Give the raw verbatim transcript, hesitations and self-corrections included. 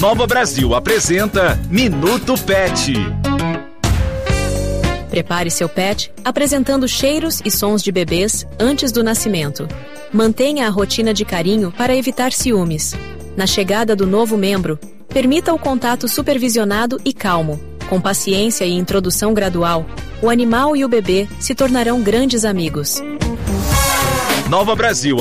Nova Brasil apresenta Minuto Pet. Prepare seu pet apresentando cheiros e sons de bebês antes do nascimento. Mantenha a rotina de carinho para evitar ciúmes. Na chegada do novo membro, permita o contato supervisionado e calmo. Com paciência e introdução gradual, o animal e o bebê se tornarão grandes amigos. Nova Brasil